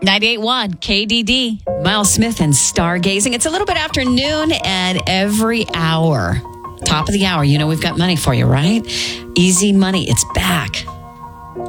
98.1 KDD. Miles Smith and Stargazing. It's a little bit after noon, and every hour, top of the hour, we've got money for you, right? Easy Money, it's back.